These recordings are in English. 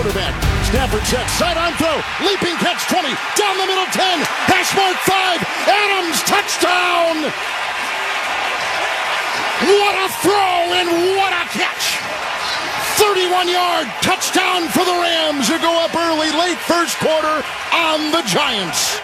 quarterback. Stafford checks, sideline throw, leaping catch 20, down the middle 10, hash mark 5, Adams, touchdown! What a throw and what a catch! 31-yard touchdown for the Rams who go up early, late first quarter on the Giants.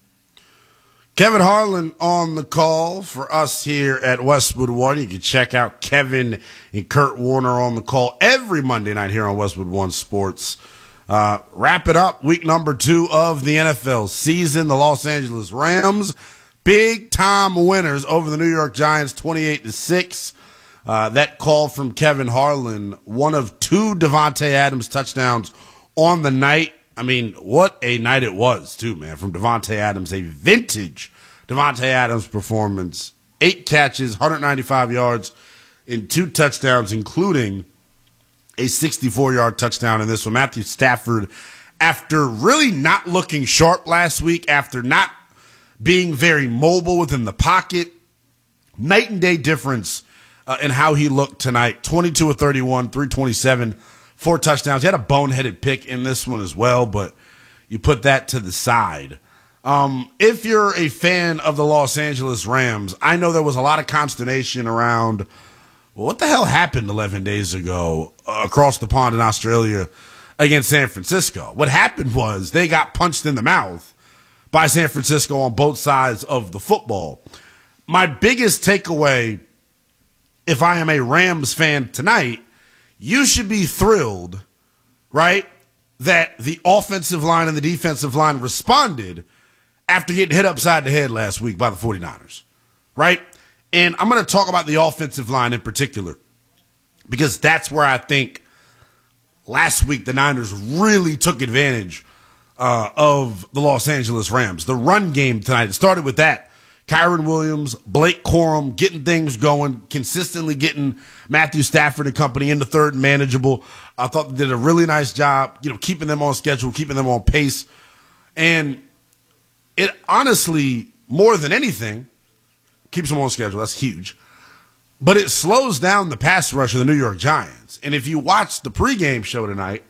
Kevin Harlan on the call for us here at Westwood One. You can check out Kevin and Kurt Warner on the call every Monday night here on Westwood One Sports. Wrap it up. Week number 2 of the NFL season. The Los Angeles Rams, big-time winners over the New York Giants, 28-6. That call from Kevin Harlan, one of 2 Davante Adams touchdowns on the night. I mean, what a night it was, too, man, from Davante Adams. A vintage Davante Adams performance. 8 catches, 195 yards, and 2 touchdowns, including a 64-yard touchdown in this one. Matthew Stafford, after really not looking sharp last week, after not being very mobile within the pocket, night and day difference in how he looked tonight. 22 of 31, 327, 4 touchdowns. He had a boneheaded pick in this one as well, but you put that to the side. If you're a fan of the Los Angeles Rams, I know there was a lot of consternation around, well, what the hell happened 11 days ago across the pond in Australia against San Francisco? What happened was they got punched in the mouth by San Francisco on both sides of the football. My biggest takeaway, if I am a Rams fan tonight, you should be thrilled, right, that the offensive line and the defensive line responded after getting hit upside the head last week by the 49ers, right? And I'm going to talk about the offensive line in particular because that's where I think last week the Niners really took advantage of the Los Angeles Rams. The run game tonight, it started with that. Kyron Williams, Blake Corum getting things going, consistently getting Matthew Stafford and company into third and manageable. I thought they did a really nice job, keeping them on schedule, keeping them on pace. And it honestly, more than anything, keeps them on schedule. That's huge. But it slows down the pass rush of the New York Giants. And if you watch the pregame show tonight,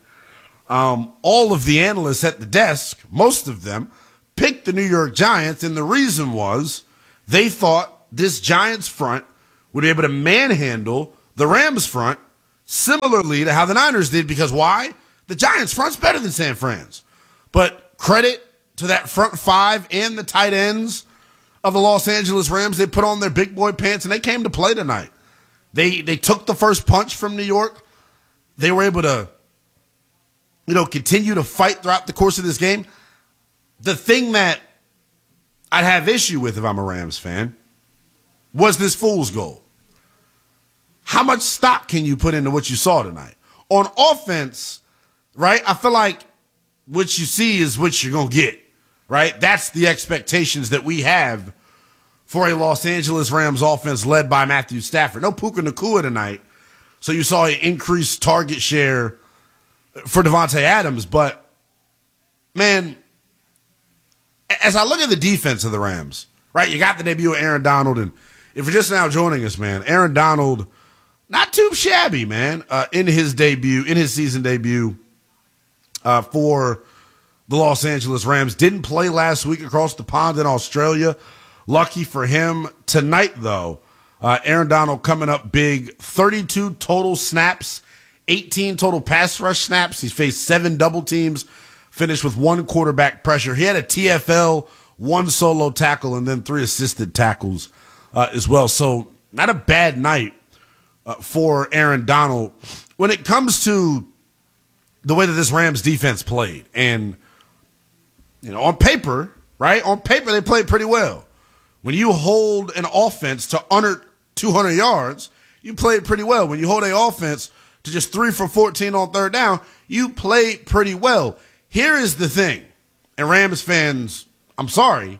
all of the analysts at the desk, most of them, picked the New York Giants, and the reason was they thought this Giants front would be able to manhandle the Rams front similarly to how the Niners did, because why? The Giants front's better than San Fran's. But credit to that front 5 and the tight ends of the Los Angeles Rams. They put on their big boy pants, and they came to play tonight. They took the first punch from New York. They were able to, continue to fight throughout the course of this game. The thing that I'd have issue with if I'm a Rams fan was this fool's goal. How much stock can you put into what you saw tonight? On offense, right, I feel like what you see is what you're going to get, right? That's the expectations that we have for a Los Angeles Rams offense led by Matthew Stafford. No Puka Nacua tonight, so you saw an increased target share for Davante Adams. But, man, as I look at the defense of the Rams, right, you got the debut of Aaron Donald, and if you're just now joining us, man, Aaron Donald, not too shabby, man, in his season debut for the Los Angeles Rams. Didn't play last week across the pond in Australia. Lucky for him. Tonight, though, Aaron Donald coming up big. 32 total snaps, 18 total pass rush snaps. He's faced 7 double teams. Finished with 1 quarterback pressure. He had a TFL, 1 solo tackle, and then 3 assisted tackles as well. So not a bad night for Aaron Donald. When it comes to the way that this Rams defense played, and, on paper, right? On paper, they played pretty well. When you hold an offense to under 200 yards, you played pretty well. When you hold an offense to just 3 for 14 on third down, you played pretty well. Here is the thing, and Rams fans, I'm sorry,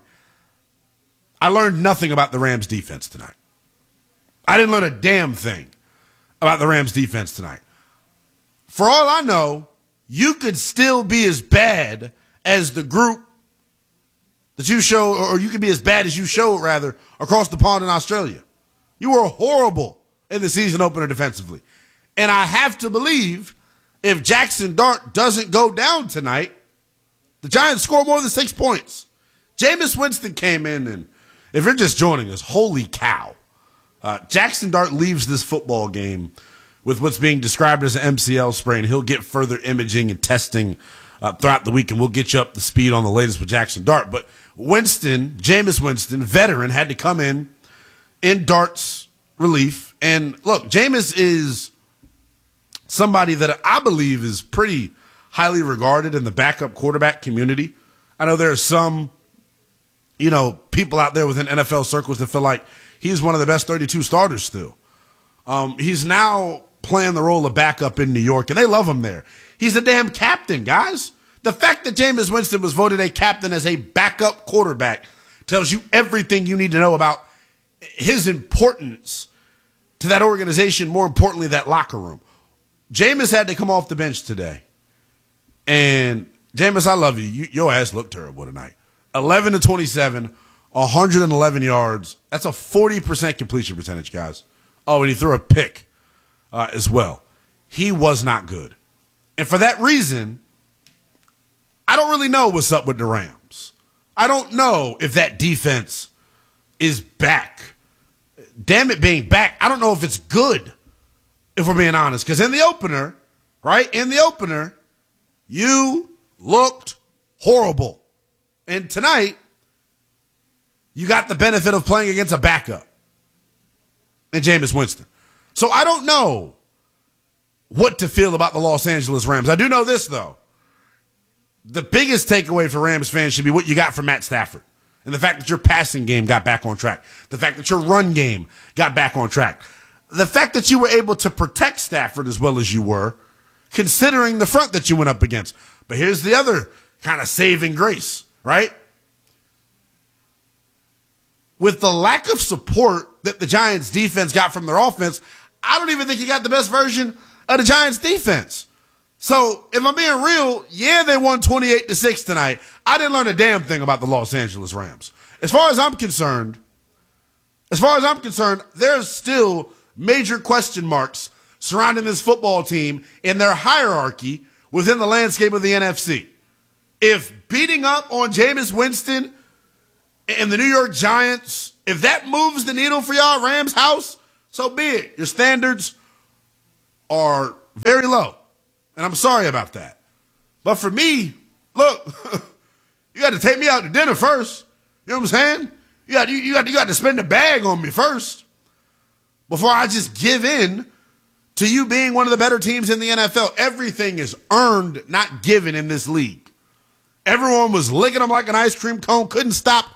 I learned nothing about the Rams defense tonight. I didn't learn a damn thing about the Rams defense tonight. For all I know, you could still be as bad as the group that you show, or you could be as bad as you showed, rather, across the pond in Australia. You were horrible in the season opener defensively. And I have to believe, if Jackson Dart doesn't go down tonight, the Giants score more than 6 points. Jameis Winston came in, and if you're just joining us, holy cow. Jackson Dart leaves this football game with what's being described as an MCL sprain. He'll get further imaging and testing throughout the week, and we'll get you up to speed on the latest with Jackson Dart. But Jameis Winston, veteran, had to come in Dart's relief. And look, Jameis is somebody that I believe is pretty highly regarded in the backup quarterback community. I know there are some, people out there within NFL circles that feel like he's one of the best 32 starters still. He's now playing the role of backup in New York, and they love him there. He's a damn captain, guys. The fact that Jameis Winston was voted a captain as a backup quarterback tells you everything you need to know about his importance to that organization, more importantly, that locker room. Jameis had to come off the bench today. And, Jameis, I love you. Your ass looked terrible tonight. 11-27, 111 yards. That's a 40% completion percentage, guys. Oh, and he threw a pick as well. He was not good. And for that reason, I don't really know what's up with the Rams. I don't know if that defense is back. Damn it being back, I don't know if it's good, if we're being honest. Because in the opener, you looked horrible. And tonight, you got the benefit of playing against a backup in Jameis Winston. So I don't know what to feel about the Los Angeles Rams. I do know this, though. The biggest takeaway for Rams fans should be what you got from Matt Stafford. And the fact that your passing game got back on track. The fact that your run game got back on track. The fact that you were able to protect Stafford as well as you were, considering the front that you went up against. But here's the other kind of saving grace, right? With the lack of support that the Giants defense got from their offense, I don't even think you got the best version of the Giants defense. So if I'm being real, yeah, they won 28-6 tonight. I didn't learn a damn thing about the Los Angeles Rams. As far as I'm concerned, there's still major question marks surrounding this football team in their hierarchy within the landscape of the NFC. If beating up on Jameis Winston and the New York Giants, if that moves the needle for y'all, Rams house, so be it. Your standards are very low. And I'm sorry about that. But for me, look, you got to take me out to dinner first. You know what I'm saying? You got to spend the bag on me first before I just give in to you being one of the better teams in the NFL. Everything is earned, not given in this league. Everyone was licking them like an ice cream cone, couldn't stop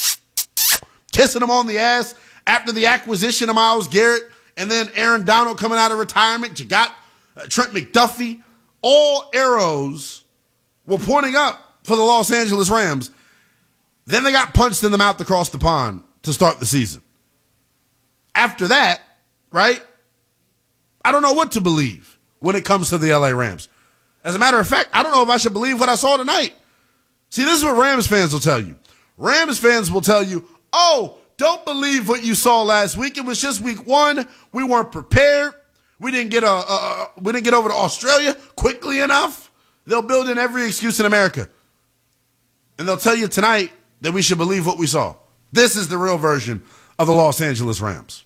kissing them on the ass after the acquisition of Myles Garrett and then Aaron Donald coming out of retirement. You got Trent McDuffie. All arrows were pointing up for the Los Angeles Rams. Then they got punched in the mouth across the pond to start the season. After that, right, I don't know what to believe when it comes to the LA Rams. As a matter of fact, I don't know if I should believe what I saw tonight. See, this is what Rams fans will tell you. Rams fans will tell you, oh, don't believe what you saw last week. It was just week one. We weren't prepared. We didn't get over to Australia quickly enough. They'll build in every excuse in America. And they'll tell you tonight that we should believe what we saw. This is the real version of the Los Angeles Rams.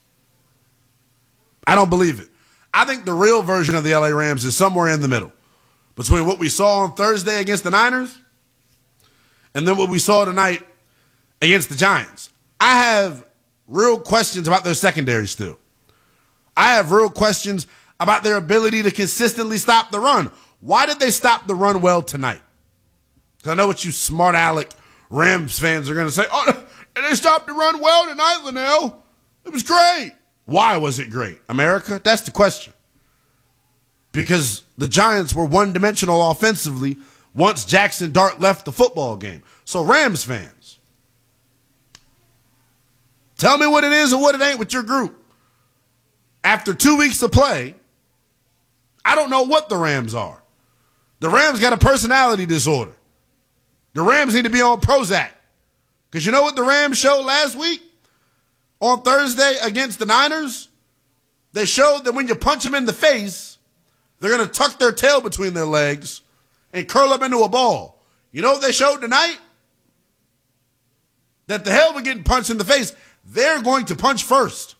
I don't believe it. I think the real version of the LA Rams is somewhere in the middle between what we saw on Thursday against the Niners and then what we saw tonight against the Giants. I have real questions about their secondary still. I have real questions about their ability to consistently stop the run. Why did they stop the run well tonight? Because I know what you smart aleck Rams fans are going to say. Oh, they stopped the run well tonight, Linnell. It was great. Why was it great? America? That's the question. Because the Giants were one-dimensional offensively once Jackson Dart left the football game. So Rams fans, tell me what it is and what it ain't with your group. After 2 weeks of play, I don't know what the Rams are. The Rams got a personality disorder. The Rams need to be on Prozac. Because you know what the Rams showed last week? On Thursday against the Niners? They showed that when you punch them in the face, They're going to tuck their tail between their legs and curl up into a ball. You know what they showed tonight? That the hell with getting punched in the face, they're going to punch first.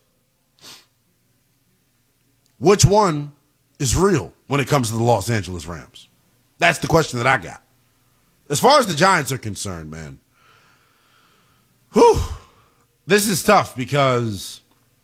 Which one is real when it comes to the Los Angeles Rams? That's the question that I got. As far as the Giants are concerned, man, this is tough because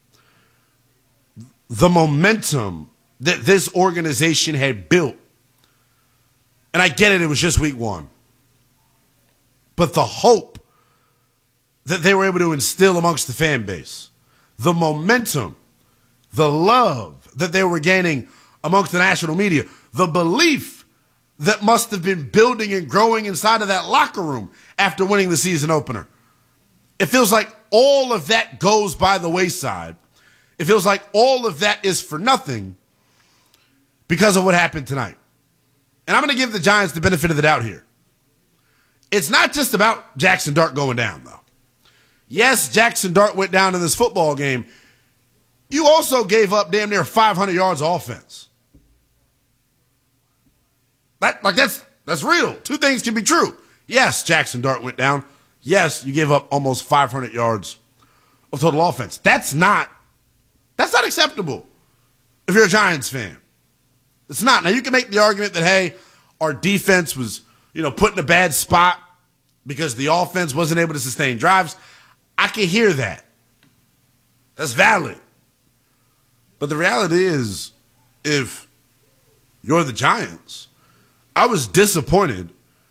the momentum that this organization had built, and I get it was just week one, but the hope that they were able to instill amongst the fan base, the momentum, the love that they were gaining amongst the national media, the belief that must have been building and growing inside of that locker room after winning the season opener. It feels like all of that goes by the wayside. It feels like all of that is for nothing because of what happened tonight. And I'm going to give the Giants the benefit of the doubt here. It's not just about Jackson Dart going down, though. Yes, Jackson Dart went down in this football game. You also gave up damn near 500 yards of offense. That's real. Two things can be true. Yes, Jackson Dart went down. Yes, you gave up almost 500 yards of total offense. That's not acceptable if you're a Giants fan. It's not. Now, you can make the argument that, hey, our defense was, put in a bad spot because the offense wasn't able to sustain drives. I can hear that. That's valid. But the reality is, if you're the Giants, I was disappointed.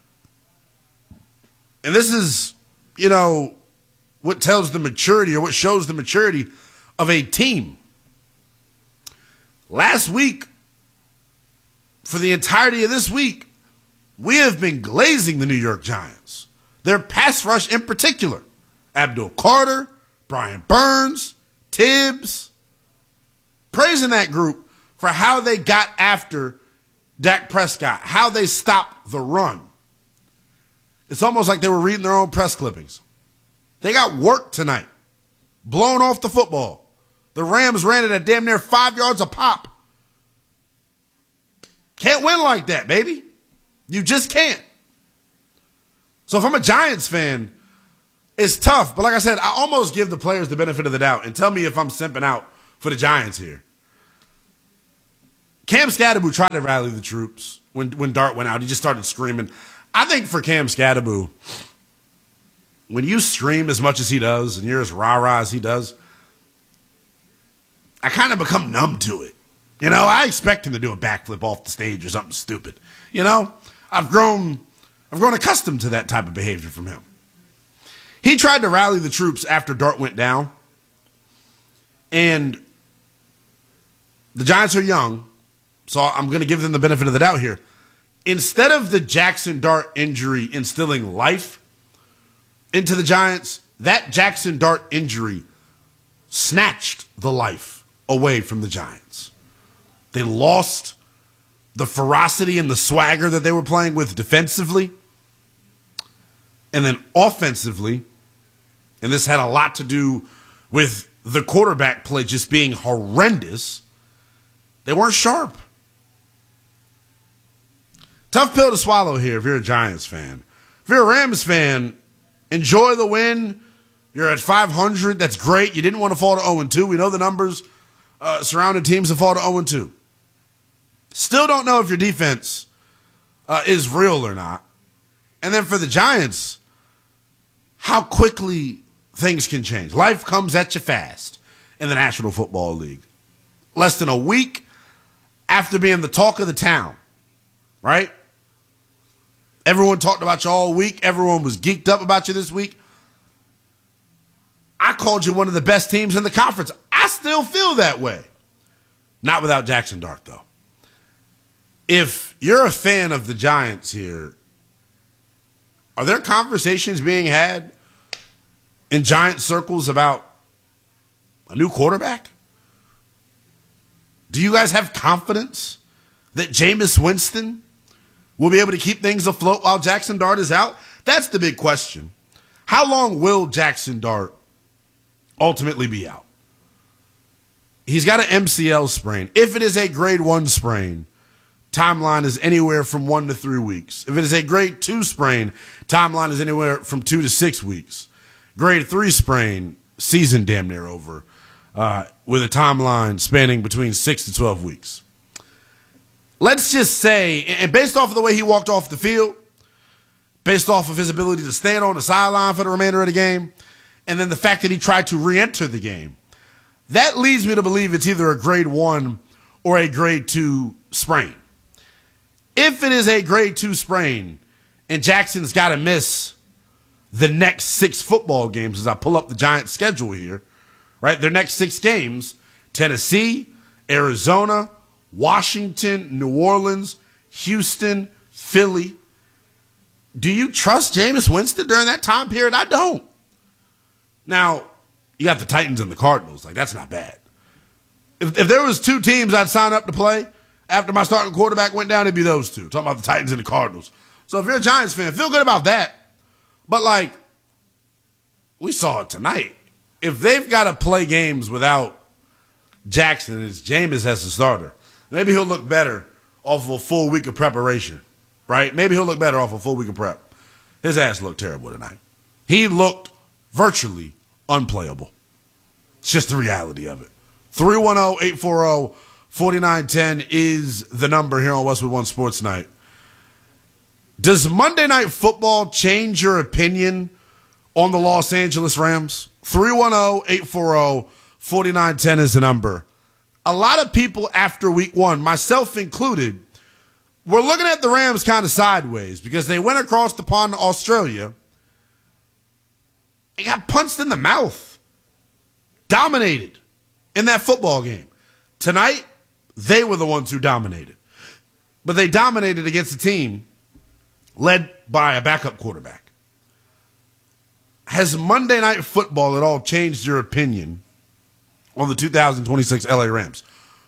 And this is, what tells the maturity or what shows the maturity of a team. Last week, for the entirety of this week, we have been glazing the New York Giants. Their pass rush in particular. Abdul Carter, Brian Burns, Tibbs. Praising that group for how they got after Dak Prescott, how they stopped the run. It's almost like they were reading their own press clippings. They got worked tonight, blown off the football. The Rams ran it at damn near 5 yards a pop. Can't win like that, baby. You just can't. So if I'm a Giants fan, it's tough. But like I said, I almost give the players the benefit of the doubt and tell me if I'm simping out for the Giants here. Cam Skattebo tried to rally the troops when Dart went out. He just started screaming. I think for Cam Skattebo, when you scream as much as he does and you're as rah-rah as he does, I kind of become numb to it. I expect him to do a backflip off the stage or something stupid. I've grown accustomed to that type of behavior from him. He tried to rally the troops after Dart went down. And the Giants are young, so I'm going to give them the benefit of the doubt here. Instead of the Jackson Dart injury instilling life into the Giants, that Jackson Dart injury snatched the life away from the Giants. They lost the ferocity and the swagger that they were playing with defensively. And then offensively, and this had a lot to do with the quarterback play just being horrendous, they weren't sharp. Tough pill to swallow here if you're a Giants fan. If you're a Rams fan, enjoy the win. You're at 500. That's great. You didn't want to fall to 0-2. We know the numbers surrounding teams that fall to 0-2. Still don't know if your defense is real or not. And then for the Giants, how quickly things can change. Life comes at you fast in the National Football League. Less than a week after being the talk of the town, right? Everyone talked about you all week. Everyone was geeked up about you this week. I called you one of the best teams in the conference. I still feel that way. Not without Jackson Dart, though. If you're a fan of the Giants here, are there conversations being had in Giant circles about a new quarterback? Do you guys have confidence that Jameis Winston will be able to keep things afloat while Jackson Dart is out? That's the big question. How long will Jackson Dart ultimately be out? He's got an MCL sprain. If it is a grade 1 sprain, timeline is anywhere from 1 to 3 weeks. If it is a grade 2 sprain, timeline is anywhere from 2 to 6 weeks. Grade 3 sprain, season damn near over, with a timeline spanning between 6 to 12 weeks. Let's just say, and based off of the way he walked off the field, based off of his ability to stand on the sideline for the remainder of the game, and then the fact that he tried to re-enter the game, that leads me to believe it's either a grade 1 or a grade 2 sprain. If it is a grade 2 sprain and Jackson's got to miss the next 6 football games, as I pull up the Giants' schedule here, right? Their next 6 games, Tennessee, Arizona, Washington, New Orleans, Houston, Philly. Do you trust Jameis Winston during that time period? I don't. Now, you got the Titans and the Cardinals. Like, that's not bad. If there was 2 teams I'd sign up to play after my starting quarterback went down, it'd be those 2. Talking about the Titans and the Cardinals. So if you're a Giants fan, feel good about that. But, like, we saw it tonight. If they've got to play games without Jackson, it's Jameis as the starter. Maybe he'll look better off of a full week of preparation, right? Maybe he'll look better off a full week of prep. His ass looked terrible tonight. He looked virtually unplayable. It's just the reality of it. 310-840-4910 is the number here on Westwood One Sports Night. Does Monday Night Football change your opinion on the Los Angeles Rams? 310-840-4910 is the number. A lot of people after week 1, myself included, were looking at the Rams kind of sideways because they went across the pond to Australia and got punched in the mouth. Dominated in that football game. Tonight, they were the ones who dominated. But they dominated against a team led by a backup quarterback. Has Monday Night Football at all changed your opinion on the 2026 LA Rams?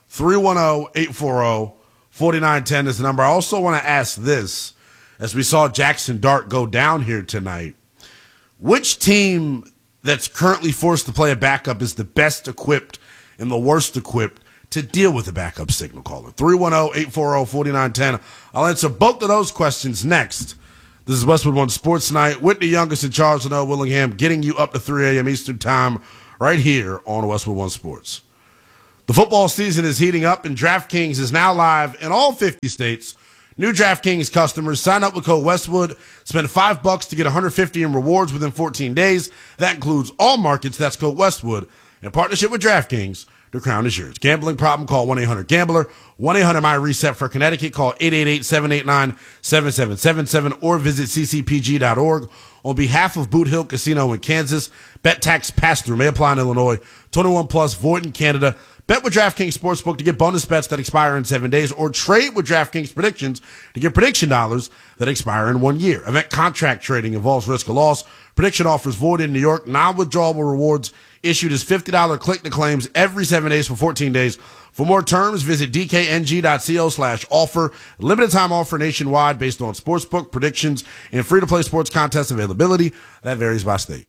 310-840-4910 is the number. I also want to ask this, as we saw Jackson Dart go down here tonight. Which team that's currently forced to play a backup is the best equipped and the worst equipped to deal with a backup signal caller? 310-840-4910. I'll answer both of those questions next. This is Westwood One Sports Night. Whitney Youngest and Charles Leno Willingham getting you up to 3 a.m. Eastern Time right here on Westwood One Sports. The football season is heating up, and DraftKings is now live in all 50 states. New DraftKings customers sign up with code Westwood, spend $5 to get $150 in rewards within 14 days. That includes all markets. That's code Westwood. In partnership with DraftKings, the crown is yours. Gambling problem? Call 1-800-GAMBLER. 1-800-MY-RESET for Connecticut. Call 888-789-7777 or visit ccpg.org. On behalf of Boot Hill Casino in Kansas, bet tax pass-through may apply in Illinois. 21 plus, void in Canada. Bet with DraftKings Sportsbook to get bonus bets that expire in 7 days, or trade with DraftKings Predictions to get prediction dollars that expire in 1 year. Event contract trading involves risk of loss. Prediction offers void in New York. Non-withdrawable rewards issued as $50 click-to-claims every 7 days for 14 days. For more terms, visit dkng.co/offer. Limited time offer nationwide based on sportsbook predictions and free-to-play sports contest availability. That varies by state.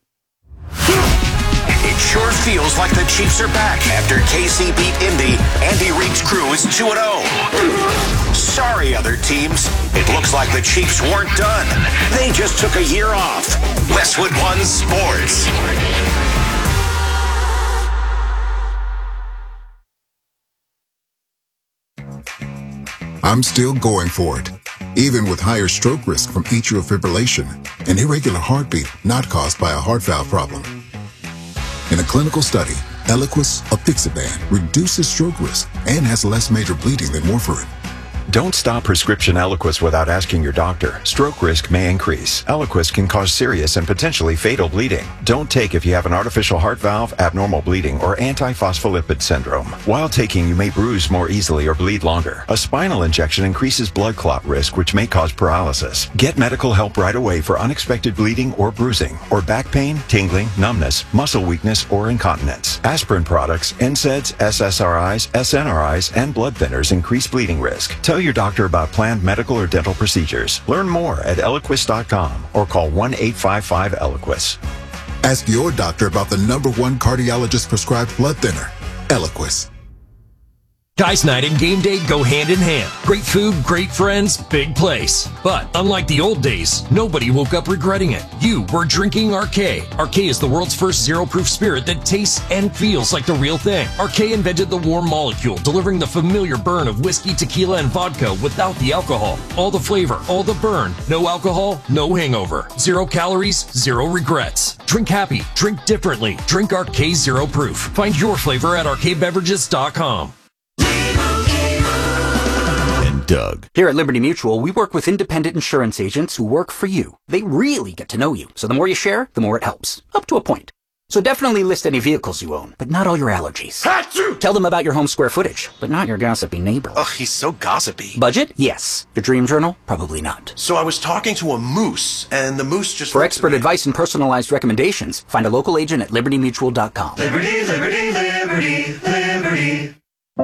It sure feels like the Chiefs are back after KC beat Indy. Andy Reid's crew is 2-0. Sorry, other teams. It looks like the Chiefs weren't done. They just took a year off. Westwood One Sports. I'm still going for it, even with higher stroke risk from atrial fibrillation, an irregular heartbeat not caused by a heart valve problem. In a clinical study, Eliquis, apixaban, reduces stroke risk and has less major bleeding than warfarin. Don't stop prescription Eliquis without asking your doctor. Stroke risk may increase. Eliquis can cause serious and potentially fatal bleeding. Don't take if you have an artificial heart valve, abnormal bleeding, or antiphospholipid syndrome. While taking, you may bruise more easily or bleed longer. A spinal injection increases blood clot risk, which may cause paralysis. Get medical help right away for unexpected bleeding or bruising, or back pain, tingling, numbness, muscle weakness, or incontinence. Aspirin products, NSAIDs, SSRIs, SNRIs, and blood thinners increase bleeding risk. Tell your doctor about planned medical or dental procedures. Learn more at Eliquis.com or call 1-855-ELIQUIS. Ask your doctor about the #1 cardiologist prescribed blood thinner, Eliquis. Guys night and game day go hand in hand. Great food, great friends, big place. But unlike the old days, nobody woke up regretting it. You were drinking Arcade. Arcade is the world's first zero-proof spirit that tastes and feels like the real thing. Arcade invented the warm molecule, delivering the familiar burn of whiskey, tequila, and vodka without the alcohol. All the flavor, all the burn. No alcohol, no hangover. 0 calories, 0 regrets. Drink happy, drink differently. Drink Arcade Zero Proof. Find your flavor at arcadebeverages.com. Doug. Here at Liberty Mutual, we work with independent insurance agents who work for you. They really get to know you, so the more you share, the more it helps. Up to a point. So definitely list any vehicles you own, but not all your allergies. Achoo! Tell them about your home square footage, but not your gossipy neighbor. Ugh, he's so gossipy. Budget? Yes. Your dream journal? Probably not. So I was talking to a moose, and the moose just... For expert advice and personalized recommendations, find a local agent at libertymutual.com. Liberty, liberty, liberty, liberty.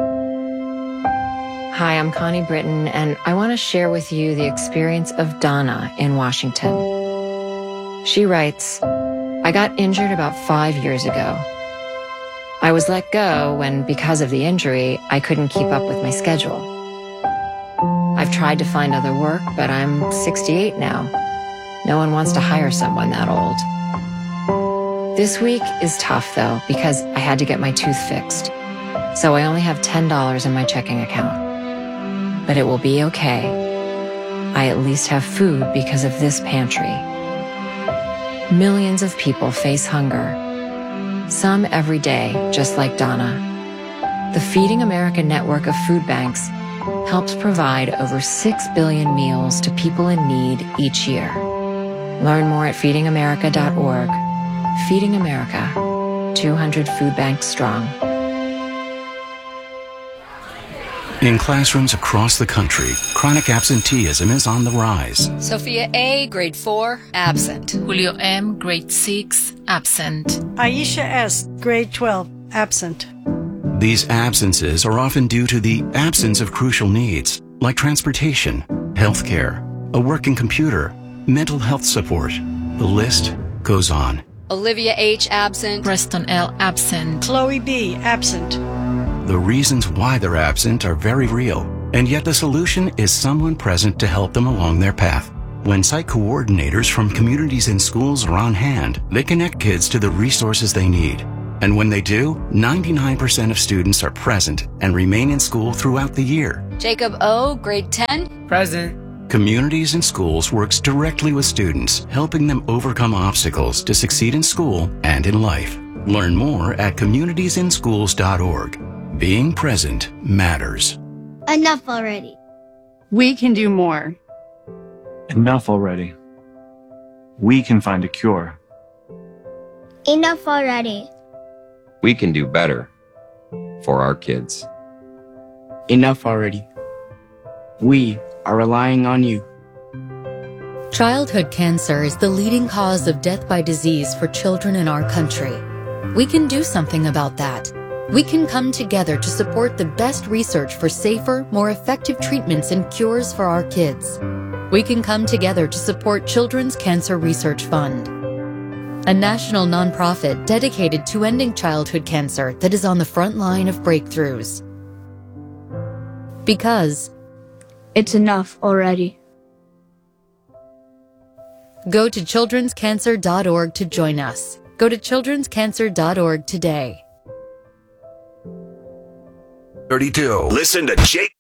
Hi, I'm Connie Britton, and I want to share with you the experience of Donna in Washington. She writes, I got injured about 5 years ago. I was let go when, because of the injury, I couldn't keep up with my schedule. I've tried to find other work, but I'm 68 now. No one wants to hire someone that old. This week is tough, though, because I had to get my tooth fixed. So I only have $10 in my checking account. But it will be okay. I at least have food because of this pantry. Millions of people face hunger. Some every day, just like Donna. The Feeding America network of food banks helps provide over 6 billion meals to people in need each year. Learn more at feedingamerica.org. Feeding America, 200 food banks strong. In classrooms across the country, chronic absenteeism is on the rise. Sophia A., grade 4, absent. Julio M., grade 6, absent. Aisha S., grade 12, absent. These absences are often due to the absence of crucial needs, like transportation, healthcare, a working computer, mental health support. The list goes on. Olivia H., absent. Preston L., absent. Chloe B., absent. The reasons why they're absent are very real, and yet the solution is someone present to help them along their path. When site coordinators from communities and schools are on hand, they connect kids to the resources they need. And when they do, 99% of students are present and remain in school throughout the year. Jacob O., grade 10, present. Communities and Schools works directly with students, helping them overcome obstacles to succeed in school and in life. Learn more at communitiesinschools.org. Being present matters. Enough already. We can do more. Enough already. We can find a cure. Enough already. We can do better for our kids. Enough already. We are relying on you. Childhood cancer is the leading cause of death by disease for children in our country. We can do something about that. We can come together to support the best research for safer, more effective treatments and cures for our kids. We can come together to support Children's Cancer Research Fund, a national nonprofit dedicated to ending childhood cancer that is on the front line of breakthroughs. Because it's enough already. Go to childrenscancer.org to join us. Go to childrenscancer.org today. 32. Listen to Jake